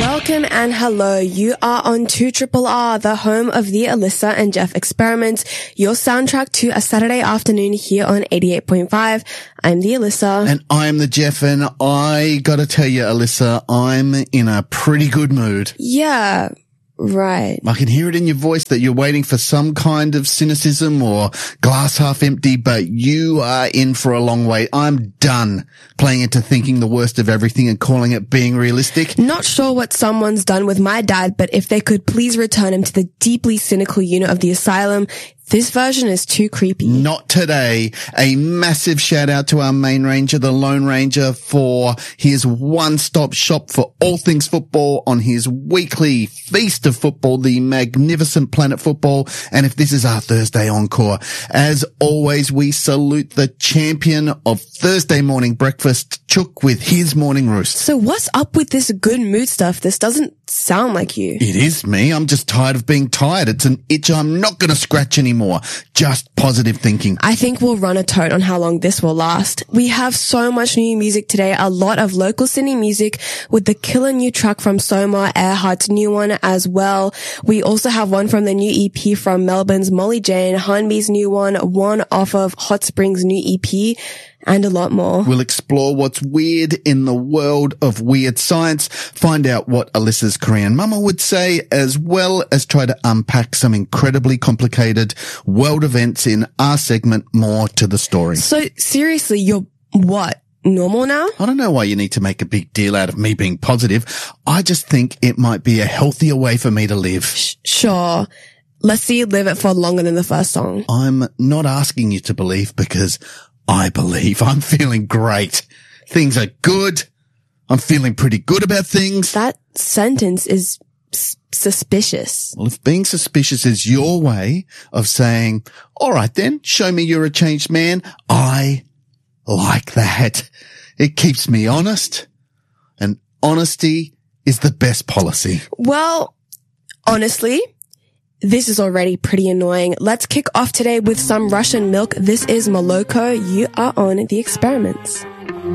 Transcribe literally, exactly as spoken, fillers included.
Welcome and hello. You are on two Triple R, the home of the Alyssa and Jeff Experiment, your soundtrack to a Saturday afternoon here on eighty-eight point five. I'm the Alyssa. And I'm the Jeff, and I gotta tell you, Alyssa, I'm in a pretty good mood. Yeah. Right. I can hear it in your voice that you're waiting for some kind of cynicism or glass half empty, but you are in for a long wait. I'm done playing into thinking the worst of everything and calling it being realistic. Not sure what someone's done with my dad, but if they could please return him to the deeply cynical unit of the asylum. This version is too creepy. Not today. A massive shout out to our main ranger, the Lone Ranger, for his one-stop shop for all things football on his weekly feast of football, the magnificent Planet Football. And if this is our Thursday encore, as always, we salute the champion of Thursday morning breakfast, Chook, with his morning roost. So what's up with this good mood stuff? This doesn't sound like you. It is me. I'm just tired of being tired. It's an itch I'm not going to scratch anymore. Just positive thinking. I think we'll run a tote on how long this will last. We have so much new music today, a lot of local cine music with the killer new track from Soma, Earhart's new one as well. We also have one from the new E P from Melbourne's Molly Jane, Hanbi's new one, one off of Hot Springs' new E P, and a lot more. We'll explore what's weird in the world of weird science, find out what Alyssa's Korean mama would say, as well as try to unpack some incredibly complicated world events in our segment, More to the Story. So seriously, you're what? Normal now? I don't know why you need to make a big deal out of me being positive. I just think it might be a healthier way for me to live. Sh- sure. Let's see you live it for longer than the first song. I'm not asking you to believe because I believe. I'm feeling great. Things are good. I'm feeling pretty good about things. That sentence is s- suspicious. Well, if being suspicious is your way of saying, all right then, show me you're a changed man, I like that. It keeps me honest, and honesty is the best policy. Well, honestly, this is already pretty annoying. Let's kick off today with some Russian milk. This is Moloko. You are on The Experiments.